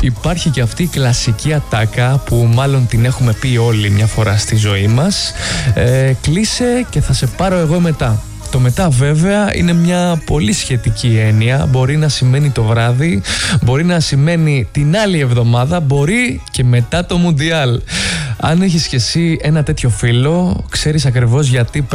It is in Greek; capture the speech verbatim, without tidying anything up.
Υπάρχει και αυτή η κλασική ατάκα που μάλλον την έχουμε πει όλοι μια φορά στη ζωή μας. Ε, κλείσε και θα σε πάρω εγώ μετά. Το μετά βέβαια είναι μια πολύ σχετική έννοια. Μπορεί να σημαίνει το βράδυ, μπορεί να σημαίνει την άλλη εβδομάδα, μπορεί και μετά το Μουντιάλ. Αν έχεις και εσύ ένα τέτοιο φίλο, ξέρεις ακριβώς γιατί